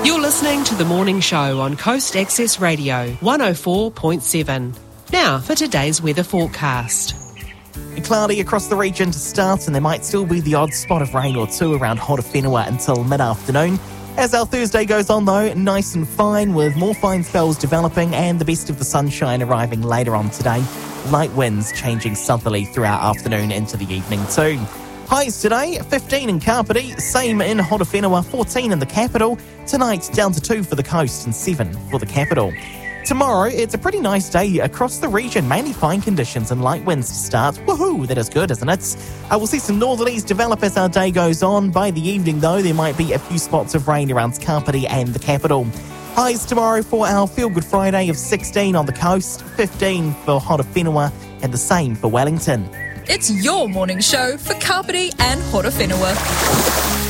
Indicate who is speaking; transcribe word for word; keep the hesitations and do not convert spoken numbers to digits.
Speaker 1: You're listening to The Morning Show on Coast Access Radio, one oh four point seven. Now for today's weather forecast.
Speaker 2: Cloudy across the region to start, and there might still be the odd spot of rain or two around Horowhenua until mid-afternoon. As our Thursday goes on though, nice and fine with more fine spells developing and the best of the sunshine arriving later on today. Light winds changing southerly throughout afternoon into the evening too. Highs today, fifteen in Kapiti, same in Horowhenua, fourteen in the capital. Tonight down to two for the coast and seven for the capital. Tomorrow, it's a pretty nice day across the region, mainly fine conditions and light winds to start. Woohoo, that is good, isn't it? Uh, we'll see some northerlies develop as our day goes on. By the evening, though, there might be a few spots of rain around Kapiti and the capital. Highs tomorrow for our Feel Good Friday of sixteen on the coast, fifteen for Horowhenua, and the same for Wellington.
Speaker 3: It's your morning show for Kapiti and Horowhenua.